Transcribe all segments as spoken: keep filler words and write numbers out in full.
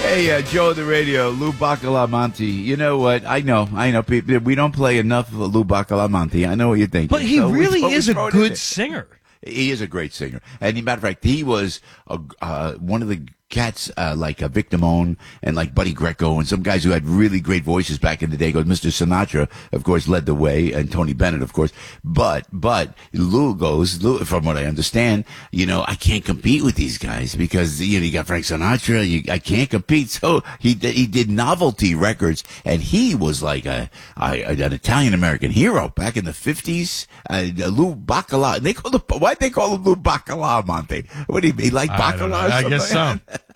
Hey, uh, Joe on the radio, Lou Bacalamonte. You know what? I know, I know. People, we don't play enough of Lou Bacalamonte. I know what you're thinking. But he so really we, is a good singer. He is a great singer. And as a matter of fact, he was a, uh, one of the cats uh, like uh, Vic Damone and like Buddy Greco and some guys who had really great voices back in the day. Because Mister Sinatra, of course, led the way, and Tony Bennett, of course. But but Lou goes, Lou, from what I understand, you know, I can't compete with these guys because you know you got Frank Sinatra. You, I can't compete. So he did, he did novelty records, and he was like a, a an Italian American hero back in the fifties. Uh, Lou Bacala. They call him, why they call him Lou Bacalamonte? What do you mean, like bacala? I, I guess so.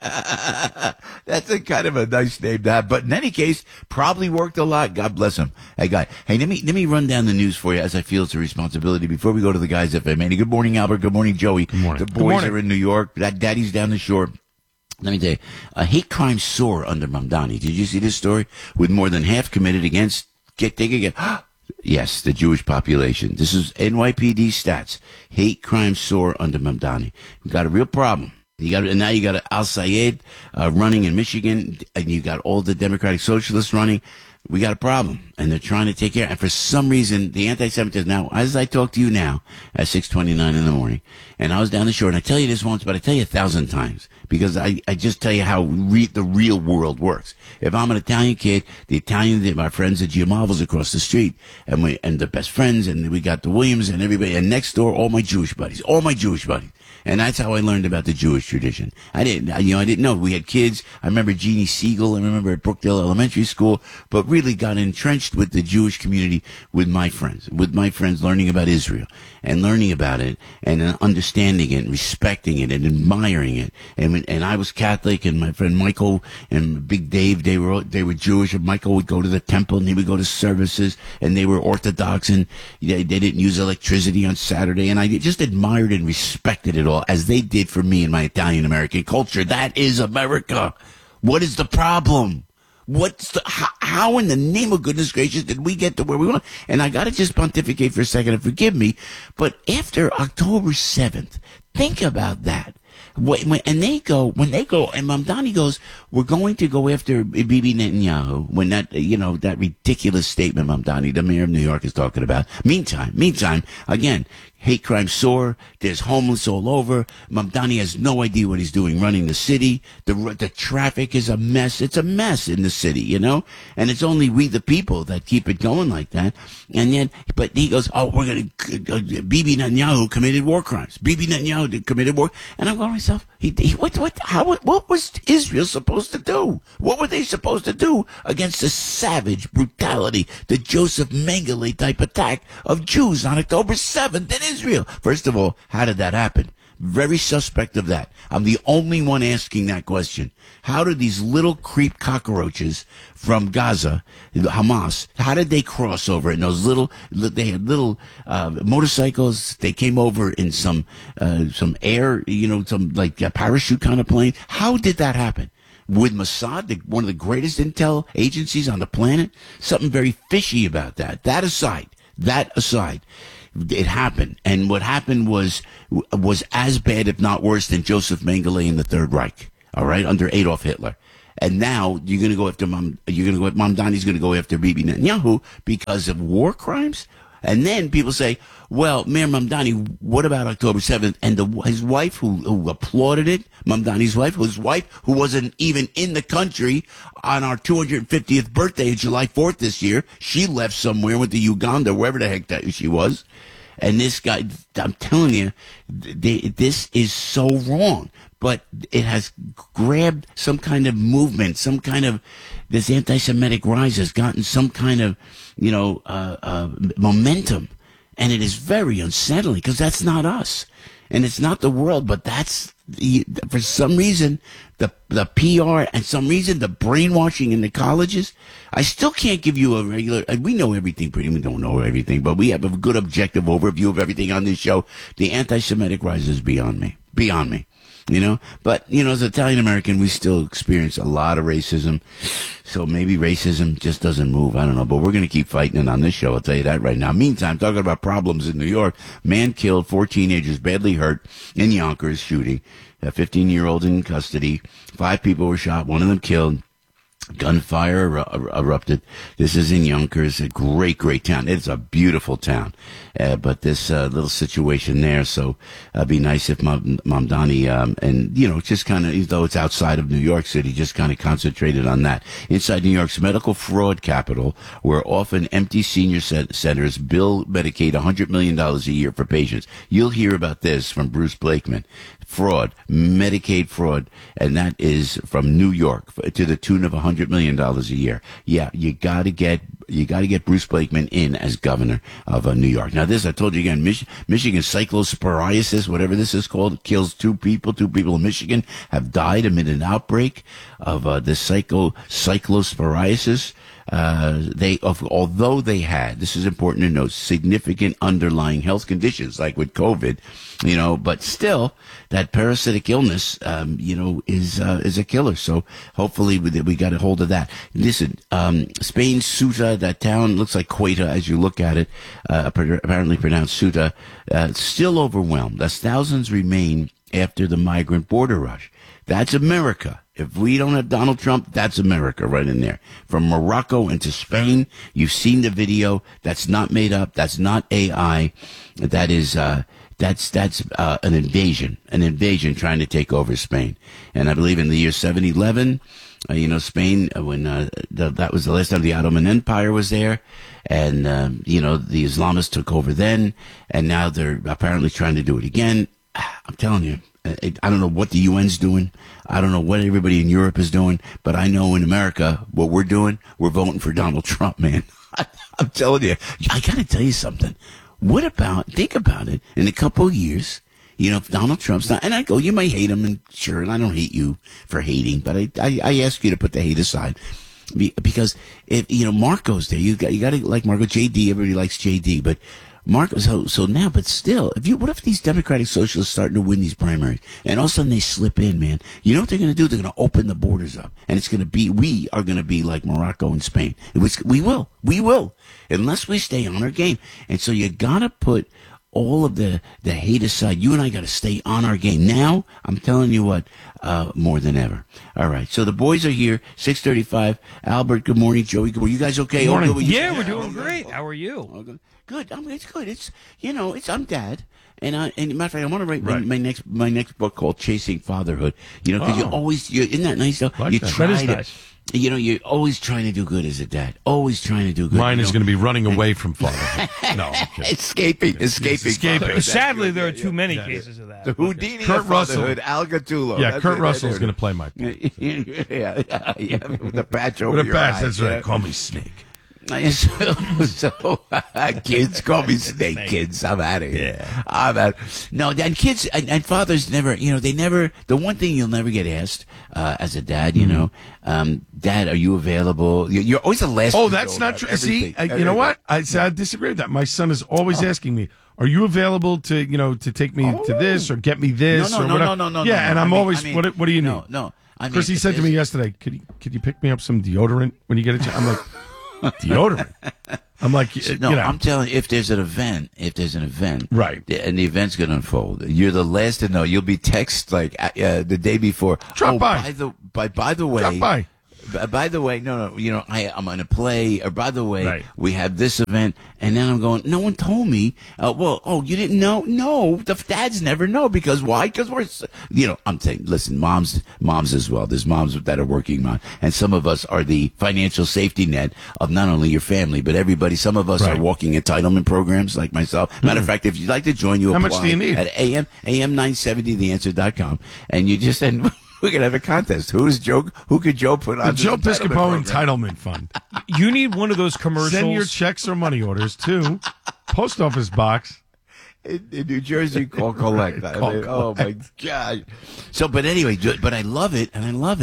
That's a kind of a nice name to have. But in any case, probably worked a lot. God bless him. Hey, guy. Hey, let me let me run down the news for you as I feel it's a responsibility before we go to the guys at F M eighty. Good morning, Albert. Good morning, Joey. Good morning. The boys Good morning. are in New York. That daddy's down the shore. Let me tell you, uh, hate crime soar under Mamdani. Did you see this story? With more than half committed against, get, take again. Yes, the Jewish population. This is N Y P D stats. Hate crime soar under Mamdani. We've got a real problem. You got, and now you got Al Sayed uh, running in Michigan, and you got all the Democratic Socialists running. We got a problem, and they're trying to take care. And for some reason, the anti-Semitism. Now, as I talk to you now at six twenty-nine in the morning, and I was down the shore, and I tell you this once, but I tell you a thousand times because I, I just tell you how re- the real world works. If I'm an Italian kid, the Italian, my friends at Giamalvo's across the street, and we and the best friends, and we got the Williams and everybody, and next door, all my Jewish buddies, all my Jewish buddies. And that's how I learned about the Jewish tradition. I didn't, you know, I didn't know. We had kids. I remember Jeannie Siegel. I remember at Brookdale Elementary School, but really got entrenched with the Jewish community with my friends, with my friends learning about Israel and learning about it and understanding it and respecting it and admiring it. And when, and I was Catholic, and my friend Michael and Big Dave, they were, they were Jewish, and Michael would go to the temple and he would go to services, and they were Orthodox, and they, they didn't use electricity on Saturday. And I just admired and respected it all, as they did for me in my Italian American culture. That is America. What is the problem? What's the, how, how in the name of goodness gracious did we get to where we want? And I got to just pontificate for a second, and forgive me, but after October seventh, think about that. When, when, and they go, when they go, and Mamdani goes, we're going to go after Bibi Netanyahu, when that, you know, that ridiculous statement Mamdani, the mayor of New York, is talking about. Meantime, meantime, again, hate crime soar. There's homeless all over. Mamdani has no idea what he's doing running the city. The the traffic is a mess. It's a mess in the city, you know? And it's only we, the people, that keep it going like that. And then, but he goes, oh, we're going to, uh, Bibi Netanyahu committed war crimes. Bibi Netanyahu committed war. And I'm going to myself, he, he, what, what, how, what was Israel supposed to do? What were they supposed to do against the savage brutality, the Joseph Mengele type attack of Jews on October seventh in Israel? Israel. First of all, how did that happen? Very suspect of that. I'm the only one asking that question. How did these little creep cockroaches from Gaza, Hamas, how did they cross over in those little, they had little uh, motorcycles, they came over in some, uh, some air, you know, some like a parachute kind of plane. How did that happen? With Mossad, the, one of the greatest intel agencies on the planet? Something very fishy about that. That aside, that aside. It happened, and what happened was was as bad, if not worse, than Joseph Mengele in the Third Reich. All right, under Adolf Hitler. And now you're going to go after Mom. You're going to go. Mamdani's going to go after Bibi Netanyahu because of war crimes. And then people say, "Well, Mayor Mamdani, what about October seventh?" And the, his wife, who, who applauded it, Mamdani's wife, his wife, who wasn't even in the country on our two hundred fiftieth birthday, July fourth this year, she left somewhere, went to Uganda, wherever the heck that she was. And this guy, I'm telling you, they, this is so wrong. But it has grabbed some kind of movement, some kind of, this anti-Semitic rise has gotten some kind of, you know, uh, uh, momentum. And it is very unsettling because that's not us. And it's not the world, but that's, the, for some reason, the the P R and some reason the brainwashing in the colleges. I still can't give you a regular, we know everything, pretty we don't know everything, but we have a good objective overview of everything on this show. The anti-Semitic rise is beyond me, beyond me. You know, but, you know, as Italian American, we still experience a lot of racism. So maybe racism just doesn't move. I don't know, but we're going to keep fighting it on this show. I'll tell you that right now. Meantime, talking about problems in New York, man killed, four teenagers badly hurt in Yonkers shooting. a fifteen-year-old in custody. Five people were shot. One of them killed. Gunfire er- er- erupted. This is in Yonkers, a great, great town. It's a beautiful town, uh, but this uh, little situation there. So it'd be nice if Mom, Mamdani, um, and you know, just kind of, even though it's outside of New York City, just kind of concentrated on that. Inside New York's medical fraud capital, where often empty senior cent- centers bill Medicaid one hundred million dollars a year for patients. You'll hear about this from Bruce Blakeman. Fraud, Medicaid fraud, and that is from New York to the tune of one hundred million dollars a year. Yeah, you got to get you got to get Bruce Blakeman in as governor of uh, New York. Now, this I told you again, Mich- Michigan cyclosporiasis, whatever this is called, kills two people. Two people in Michigan have died amid an outbreak of uh, this cyclo cyclosporiasis. Uh, they, of, although they had, this is important to note, significant underlying health conditions, like with COVID, you know, but still, that parasitic illness, um, you know, is, uh, is a killer. So hopefully we, we got a hold of that. Listen, um, Spain's Ceuta, that town looks like Quetta as you look at it, uh, apparently pronounced Ceuta, uh, still overwhelmed as thousands remain after the migrant border rush. That's America. If we don't have Donald Trump, that's America right in there. From Morocco into Spain, you've seen the video. That's not made up. That's not A I. That is, uh, that's, that's, uh, an invasion, an invasion trying to take over Spain. And I believe in the year seven eleven, uh, you know, Spain, uh, when, uh, the, that was the last time the Ottoman Empire was there. And, um, you know, the Islamists took over then. And now they're apparently trying to do it again. I'm telling you. I don't know what the U N's doing. I don't know what everybody in Europe is doing, but I know in America what we're doing. We're voting for Donald Trump, man. I'm telling you, I got to tell you something. What about, think about it, in a couple of years, you know, if Donald Trump's not, and I go, you may hate him, and sure, and I don't hate you for hating, but I, I, I ask you to put the hate aside. Because if, you know, Mark goes there, you got, you got to like Marco, J D, everybody likes J D, but Mark, so, so now, but still, if you, what if these Democratic Socialists starting to win these primaries and all of a sudden they slip in, man? You know what they're going to do? They're going to open the borders up, and it's going to be, we are going to be like Morocco and Spain. Which we will, we will, unless we stay on our game. And so you got to put all of the, the hate aside. You and I got to stay on our game. Now, I'm telling you what, uh, more than ever. All right. So the boys are here, six thirty-five. Albert, good morning. Joey, good morning. You guys okay? Good morning. Oh, good. Yeah, we're doing great. How are you? Okay. Good. I mean, it's good. It's, you know, it's, I'm dad. And I, and matter of fact, I want to write Right. my, my next, my next book called Chasing Fatherhood. You know, cause you Oh. always, you isn't that nice though? Like you that. try That is to, nice. you know, you're always trying to do good as a dad. Always trying to do good. Mine you is know? going to be running away from fatherhood. No, I'm kidding. escaping, escaping. escaping. fatherhood. Sadly, there are Yeah, too many yeah. cases of that. The Houdini Kurt of Russell. fatherhood, Al Gattulo. Yeah, That's Kurt it. Russell is That's going it. to play my part. yeah, yeah, yeah, with the patch over With a your patch, eye, that's yeah. right. Call me Snake. So, so kids, call me Snake, kids. I'm out of here. Yeah. I'm out. No, and kids and, and fathers never, you know, they never, the one thing you'll never get asked, uh, as a dad, you Mm-hmm. know, um, Dad, are you available? You're, you're always the last. Oh, to that's know not about true. everything, See, uh, you know everything. what? I, see, I disagree with that. My son is always Oh. asking me, "Are you available to, you know, to take me to this or get me this No, no, or no, whatever?" no, no, no, Yeah, no, and no. I'm I mean- always, I mean, what, what do you need? No, no. I mean, Chris, he if said to me there's- yesterday, "Could you, could you pick me up some deodorant when you get a chance?" I'm like, deodorant. I'm like, you No, know, I'm telling you, if there's an event, if there's an event, Right. and the event's going to unfold, you're the last to know. You'll be text like uh, uh, the day before. Drop oh, by. By the by, by the way, drop by. b- by the way, no, no, you know, I, I'm going to play. Or by the way, Right. we have this event, and then I'm going. No one told me. Uh, well, oh, you didn't know? No, the dads never know because why? Because we're, s- you know, I'm saying, listen, moms, moms as well. There's moms that are working moms, and some of us are the financial safety net of not only your family but everybody. Some of us Right. are walking entitlement programs like myself. Matter of fact, if you'd like to join, you How apply much do you need? at A M A M nine seventy the answer dot com, and you just and we're gonna have a contest. Who's Joe? Who could Joe put on The this Joe entitlement Piscopo program? Entitlement Fund. You need one of those commercials. Send your checks or money orders to Post Office Box. in, in New Jersey, call collect. I Call mean, oh my god! So, but anyway, ju- but I love it, and I love it,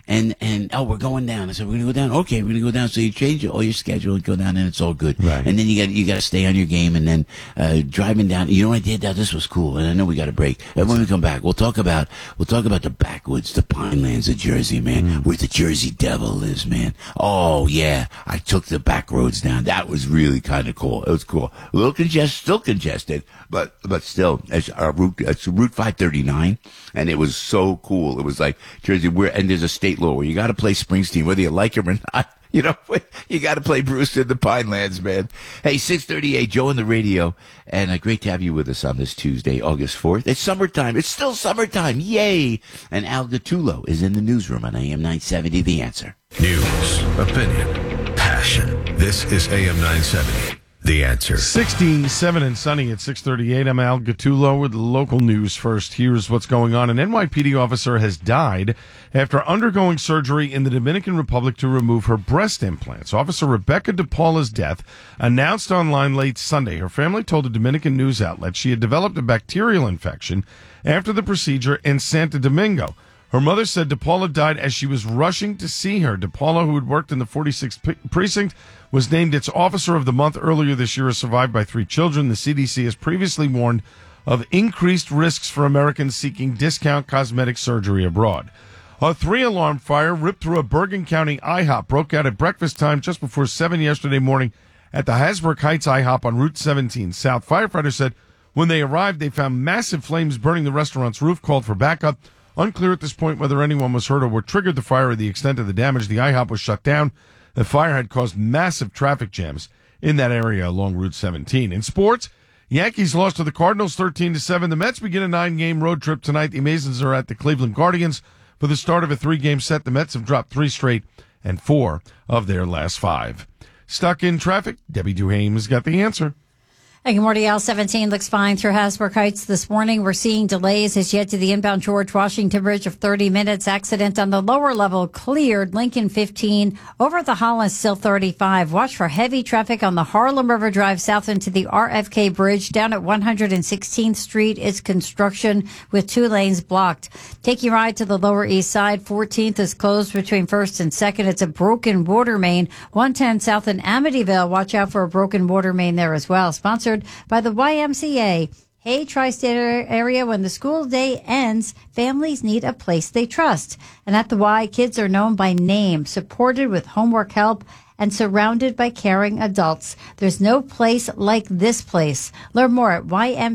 And, and, oh, we're going down. I said, we're going to go down. Okay, we're going to go down. So you change all your schedule and go down and it's all good. Right. And then you got, you got to stay on your game. And then, uh, driving down, you know what I did? Now, this was cool. And I know we got a break. And when we come back, we'll talk about, we'll talk about the backwoods, the Pinelands of Jersey, man, mm. where the Jersey Devil lives, man. Oh, yeah. I took the back roads down. That was really kind of cool. It was cool. A little congested, still congested, but, but still, it's our route, it's Route five thirty-nine. And it was so cool. It was like Jersey, where, and there's a state law where you got to play Springsteen, whether you like him or not. You know, you got to play Bruce in the Pinelands, man. Hey, six thirty-eight, Joe on the radio, and uh, great to have you with us on this Tuesday, August fourth. It's summertime. It's still summertime. Yay. And Al Gattulo is in the newsroom on A M nine seventy, The Answer. News, opinion, passion. This is A M nine seventy, The Answer. sixty-seven and sunny at six thirty-eight. I'm Al Gattulo with local news first. Here's what's going on. An N Y P D officer has died after undergoing surgery in the Dominican Republic to remove her breast implants. Officer Rebecca DePaula's death announced online late Sunday. Her family told a Dominican news outlet she had developed a bacterial infection after the procedure in Santo Domingo. Her mother said DePaula died as she was rushing to see her. DePaula, who had worked in the forty-sixth Precinct, was named its Officer of the Month earlier this year, is survived by three children. The C D C has previously warned of increased risks for Americans seeking discount cosmetic surgery abroad. A three-alarm fire ripped through a Bergen County IHOP, broke out at breakfast time just before seven yesterday morning at the Hasbrook Heights IHOP on Route seventeen South. Firefighters said when they arrived, they found massive flames burning the restaurant's roof, called for backup. Unclear at this point whether anyone was hurt or what triggered the fire or the extent of the damage. The IHOP was shut down. The fire had caused massive traffic jams in that area along Route seventeen. In sports, Yankees lost to the Cardinals thirteen to seven. The Mets begin a nine-game road trip tonight. The Amazons are at the Cleveland Guardians for the start of a three-game set. The Mets have dropped three straight and four of their last five. Stuck in traffic? Debbie Duhaime has got the answer. Hey, good morning. L seventeen looks fine through Hasbrook Heights this morning. We're seeing delays as yet to the inbound George Washington Bridge of thirty minutes. Accident on the lower level cleared. Lincoln fifteen. Over at the Holland, still thirty-five. Watch for heavy traffic on the Harlem River Drive south into the R F K Bridge. Down at one hundred sixteenth Street is construction with two lanes blocked. Take your ride to the Lower East Side. fourteenth is closed between first and second. It's a broken water main. one ten south in Amityville. Watch out for a broken water main there as well. Sponsored by the Y M C A. Hey, tri-state area, when the school day ends, families need a place they trust. And at the Y, kids are known by name, supported with homework help, and surrounded by caring adults. There's no place like this place. Learn more at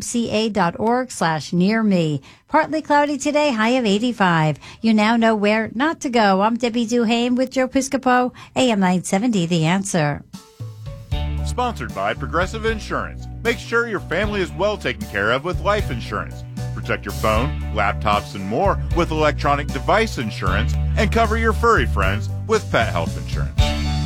ymca.org slash near me. Partly cloudy today, high of eighty-five. You now know where not to go. I'm Debbie Duhaime with Joe Piscopo, A M nine seventy, The Answer. Sponsored by Progressive Insurance. Make sure your family is well taken care of with life insurance. Protect your phone, laptops, and more with electronic device insurance, and cover your furry friends with pet health insurance.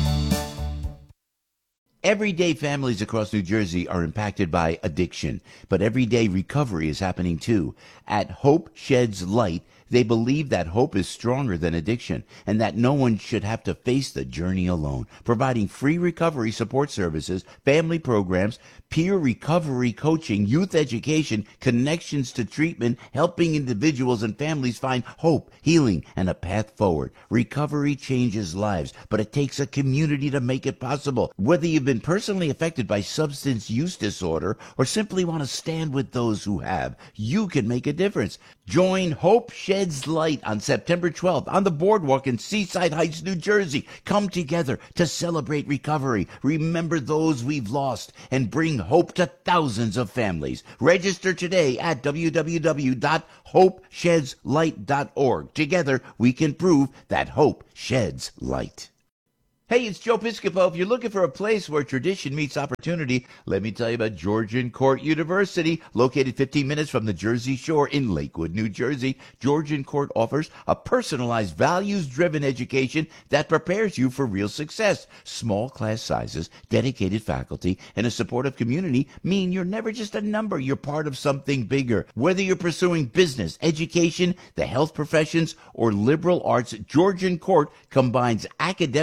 Everyday families across New Jersey are impacted by addiction, but everyday recovery is happening too. At Hope Sheds Light, they believe that hope is stronger than addiction and that no one should have to face the journey alone, providing free recovery support services, family programs, peer recovery coaching, youth education, connections to treatment, helping individuals and families find hope, healing, and a path forward. Recovery changes lives, but it takes a community to make it possible. Whether you've been personally affected by substance use disorder or simply want to stand with those who have, you can make a difference. Join Hope Sheds Light on September twelfth on the boardwalk in Seaside Heights, New Jersey. Come together to celebrate recovery, remember those we've lost, and bring hope to thousands of families. Register today at w w w dot hope sheds light dot org. Together, we can prove that hope sheds light. Hey, it's Joe Piscopo. If you're looking for a place where tradition meets opportunity, let me tell you about Georgian Court University, located fifteen minutes from the Jersey Shore in Lakewood, New Jersey. Georgian Court offers a personalized, values-driven education that prepares you for real success. Small class sizes, dedicated faculty, and a supportive community mean you're never just a number. You're part of something bigger. Whether you're pursuing business, education, the health professions, or liberal arts, Georgian Court combines academic excellence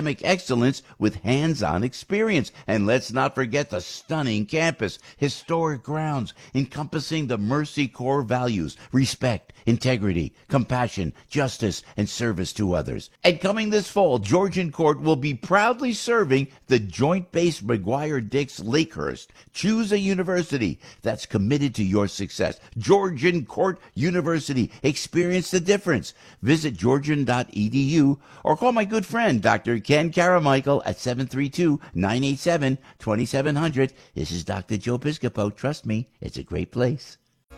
excellence with hands-on experience. And let's not forget the stunning campus, historic grounds encompassing the Mercy core values: respect, integrity, compassion, justice, and service to others. And coming this fall, Georgian Court will be proudly serving the Joint Base McGuire-Dix Lakehurst. Choose a university that's committed to your success. Georgian Court University. Experience the difference. Visit georgian dot e d u or call my good friend, Doctor Ken Caramichael, at seven three two, nine eight seven, two seven zero zero. This is Doctor Joe Piscopo. Trust me, it's a great place.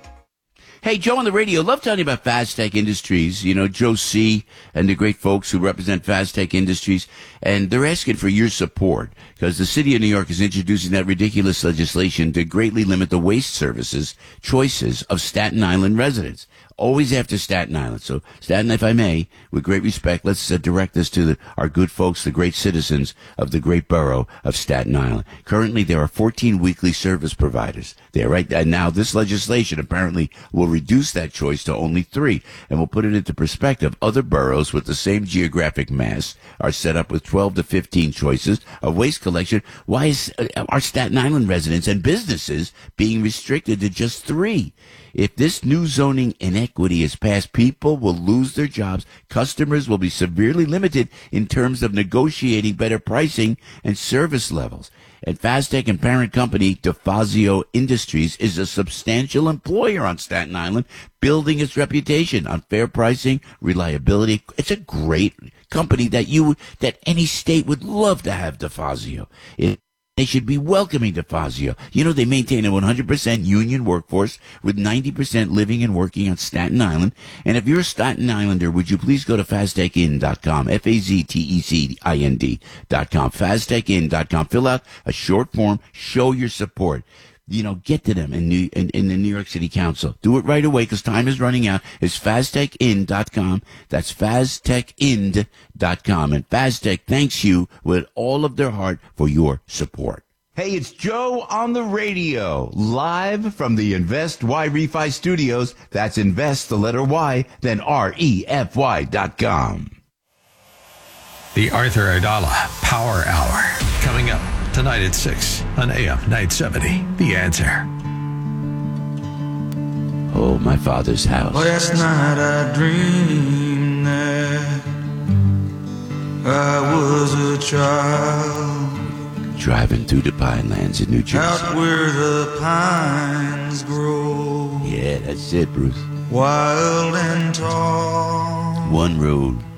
Hey, Joe on the radio. Love telling you about Faztech Industries. You know, Joe C. and the great folks who represent Faztech Industries. And they're asking for your support because the city of New York is introducing that ridiculous legislation to greatly limit the waste services choices of Staten Island residents. Always after Staten Island. So, Staten, if I may, with great respect, let's uh, direct this to the, our good folks, the great citizens of the great borough of Staten Island. Currently, there are fourteen weekly service providers there, right? And now this legislation apparently will reduce that choice to only three. And we'll put it into perspective. Other boroughs with the same geographic mass are set up with twelve to fifteen choices of waste collection. Why is uh, our Staten Island residents and businesses being restricted to just three? If this new zoning inequity is passed, people will lose their jobs. Customers will be severely limited in terms of negotiating better pricing and service levels. And Faztech and parent company DeFazio Industries is a substantial employer on Staten Island, building its reputation on fair pricing, reliability. It's a great company that you that any state would love to have DeFazio. It, They should be welcoming DeFazio. You know, they maintain a one hundred percent union workforce with ninety percent living and working on Staten Island. And if you're a Staten Islander, would you please go to faztech in dot com, F A Z T E C I N D dot com, faztech in dot com. Fill out a short form, show your support. You know, get to them in, New, in, in the New York City Council. Do it right away because time is running out. It's faztech in dot com. That's faztech in dot com. And Faztech thanks you with all of their heart for your support. Hey, it's Joe on the radio, live from the Invest Y Refi Studios. That's Invest, the letter Y, then R E F Y dot com. The Arthur Ardala Power Hour, coming up tonight at six on A M nine seventy. The Answer. Oh, my father's house. Last night I dreamed that I was a child, driving through the Pinelands in New Jersey. out where the pines grow, Yeah, that's it, Bruce. wild and tall. One road,